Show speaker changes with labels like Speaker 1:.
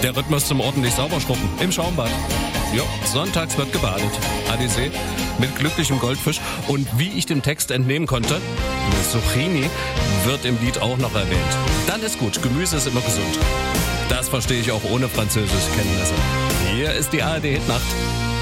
Speaker 1: Der Rhythmus zum ordentlich Sauberschrubben im Schaumbad. Jo, sonntags wird gebadet. Alizé mit glücklichem Goldfisch. Und wie ich dem Text entnehmen konnte, eine Zucchini wird im Lied auch noch erwähnt. Dann ist gut, Gemüse ist immer gesund. Das verstehe ich auch ohne französische Kenntnisse. Hier ist die ARD Hitnacht.